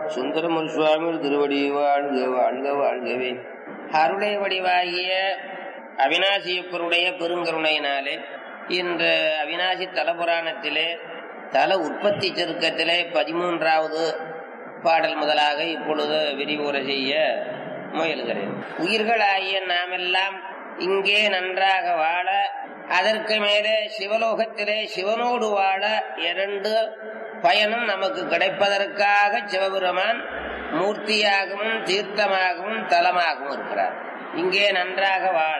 சுந்தரமூர் சுவாமி திருவடி வாழ்க வாழ்க வாழ்கவே. அருளை வடிவாகிய அவிநாசியப்பருடைய பெருங்கருணையினாலே இன்று அவிநாசி தலபுராணத்திலே தல உற்பத்தி சுருக்கத்திலே 13வது பாடல் முதலாக இப்பொழுது விரிவுரை செய்ய முயல்கிறேன். உயிர்களாகிய நாமெல்லாம் இங்கே நன்றாக வாழ, அதற்கு மேலே சிவலோகத்திலே சிவனோடு வாழ 2 பயனும் நமக்கு கிடைப்பதற்காக சிவபெருமான் மூர்த்தியாகவும் தீர்த்தமாகவும் தலமாகவும் இருக்கிறார். இங்கே நன்றாக வாழ,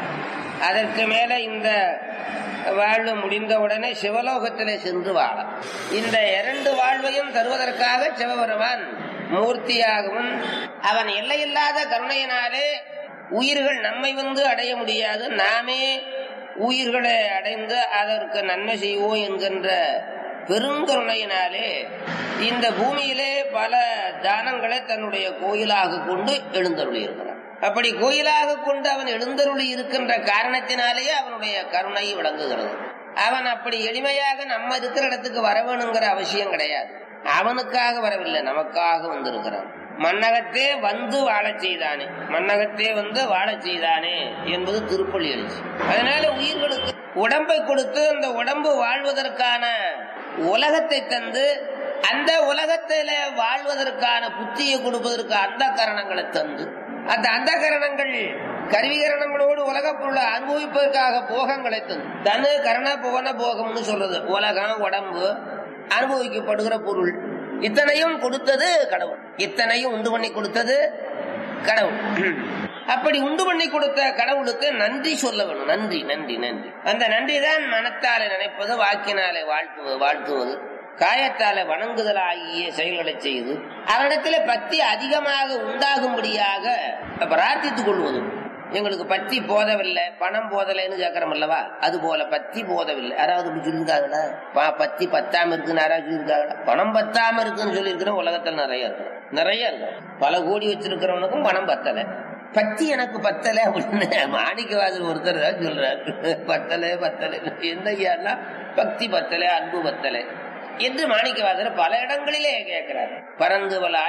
அதற்கு மேல இந்த வாழ்வு முடிந்தவுடனே சிவலோகத்திலே சென்று வாழ, இந்த 2 வாழ்வையும் தருவதற்காக சிவபெருமான் மூர்த்தியாகவும் அவன் எல்லையில்லாத கருணையினாலே உயிர்கள் நம்மை வந்து அடைய முடியாது, நாமே உயிர்களை அடைந்து அதற்கு நன்மை செய்வோம் என்கின்ற பெருங்கருணையினாலே இந்த பூமியிலே பல தானங்களை தன்னுடைய கோயிலாக கொண்டு எழுந்தருளி இருக்கிறான். அப்படி கோயிலாக கொண்டு அவன் எழுந்தருளி இருக்கின்ற காரணத்தினாலேயே அவனுடைய கருணை விளங்குகிறது. அவன் அப்படி எளிமையாக நம்ம இருக்கிற இடத்துக்கு வர வேணுங்கிற அவசியம் கிடையாது. அவனுக்காக வரவில்லை, நமக்காக வந்திருக்கிறான். மன்னகத்தே வந்து வாழச் செய்தானே, மன்னகத்தே வந்து வாழச் செய்தானே என்பது திருப்பள்ளி எழுச்சி. அதனால உயிர்களுக்கு உடம்பை கொடுத்து அந்த உடம்பு வாழ்வதற்கான உலகத்தை தந்து, அந்த உலகத்தில வாழ்வதற்கான புத்தியை கொடுப்பதற்கு அந்த கரணங்களை தந்து, அந்த அந்த கரணங்கள் கருவிகரணங்களோடு உலக பொருளை அனுபவிப்பதற்காக போகங்களை தந்து, தனு கரண புவன போகம்னு சொல்றது உலகம் உடம்பு அனுபவிக்கப்படுகிற பொருள் இத்தனையும் கொடுத்தது கடவுள். இத்தனையும் உண்டு பண்ணி கொடுத்தது கடவுள். அப்படி உண்டு பண்ணி கொடுத்த கடவுளுக்கு நன்றி சொல்ல வேணும். நன்றி நன்றி நன்றி. அந்த நன்றி தான் மனத்தாலே நினைப்பது, வாக்கினாலே வாழ்த்துவது, காயத்தாலே வணங்குதல் ஆகிய செயல்களை செய்து அவனிடத்துல பக்தி அதிகமாக உண்டாகும்படியாக பிரார்த்தித்துக் கொள்வது. எங்களுக்கு பக்தி போதவில்லை, பணம் போதலைன்னு கேட்கறோம் அல்லவா, அது போல பக்தி போதவில்லை. யாராவது இப்படி சொல்லியிருக்காங்களா? பக்தி பத்தாம இருக்குன்னு யாராவது சொல்லியிருக்காங்களா? பணம் பத்தாம இருக்குன்னு சொல்லியிருக்கிற உலகத்துல நிறைய இருக்கு, நிறைய இருக்கு. பல கோடி வச்சிருக்கிறவனுக்கும் பணம் பத்தலை, பக்தி எனக்கு பத்தலை அப்படின்னு மாணிக்கவாசல் ஒருத்தர் தான் சொல்றாரு. பத்தலை பத்தலை எந்த ஐயான்னா பக்தி பத்தலை, அன்பு பத்தலை என்று மாணிக்கவாசர் பல இடங்களிலே கேட்கிறார். பறந்து பல